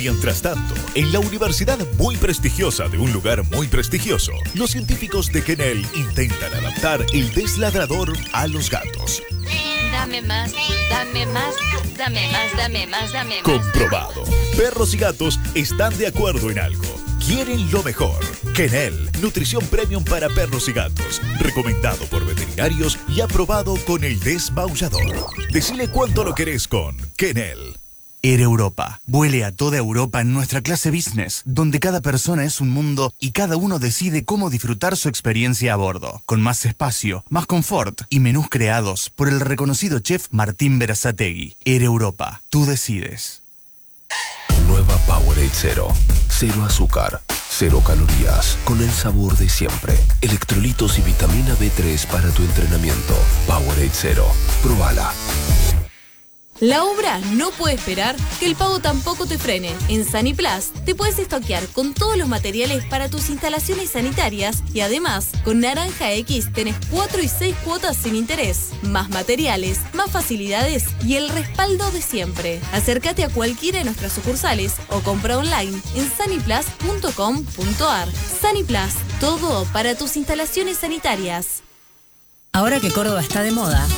Mientras tanto, en la universidad muy prestigiosa de un lugar muy prestigioso, los científicos de Kennel intentan adaptar el desladrador a los gatos. Dame más, dame más, dame más, dame más, dame más. Comprobado. Perros y gatos están de acuerdo en algo. Quieren lo mejor. Kennel, nutrición premium para perros y gatos. Recomendado por veterinarios y aprobado con el desmaullador. Decile cuánto lo querés con Kennel. Air Europa. Vuele a toda Europa en nuestra clase business, donde cada persona es un mundo y cada uno decide cómo disfrutar su experiencia a bordo. Con más espacio, más confort y menús creados por el reconocido chef Martín Berazategui. Air Europa. Tú decides. Nueva Powerade Zero. Cero azúcar, cero calorías, con el sabor de siempre. Electrolitos y vitamina B3 para tu entrenamiento. Powerade Zero. Probala. La obra no puede esperar, que el pago tampoco te frene. En Saniplas te puedes estoquear con todos los materiales para tus instalaciones sanitarias y además, con Naranja X tenés 4 y 6 cuotas sin interés. Más materiales, más facilidades y el respaldo de siempre. Acércate a cualquiera de nuestras sucursales o compra online en saniplas.com.ar. Saniplas, todo para tus instalaciones sanitarias. Ahora que Córdoba está de moda,